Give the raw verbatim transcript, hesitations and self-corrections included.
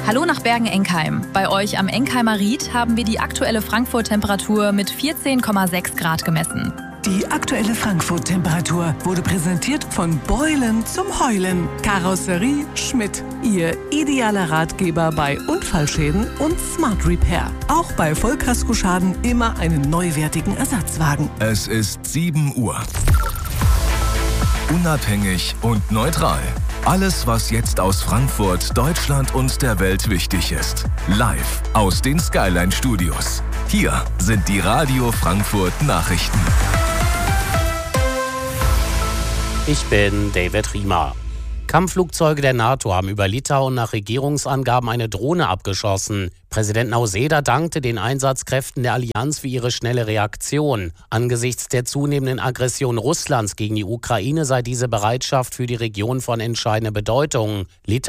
Hallo nach Bergen-Enkheim. Bei euch am Enkheimer Ried haben wir die aktuelle Frankfurt-Temperatur mit vierzehn Komma sechs Grad gemessen. Die aktuelle Frankfurt-Temperatur wurde präsentiert von Beulen zum Heulen. Karosserie Schmidt. Ihr idealer Ratgeber bei Unfallschäden und Smart Repair. Auch bei Vollkaskoschaden immer einen neuwertigen Ersatzwagen. Es ist sieben Uhr. Unabhängig und neutral. Alles, was jetzt aus Frankfurt, Deutschland und der Welt wichtig ist. Live aus den Skyline Studios. Hier sind die Radio Frankfurt Nachrichten. Ich bin David Riemer. Kampfflugzeuge der NATO haben über Litauen nach Regierungsangaben eine Drohne abgeschossen. Präsident Nausėda dankte den Einsatzkräften der Allianz für ihre schnelle Reaktion. Angesichts der zunehmenden Aggression Russlands gegen die Ukraine sei diese Bereitschaft für die Region von entscheidender Bedeutung. Litauen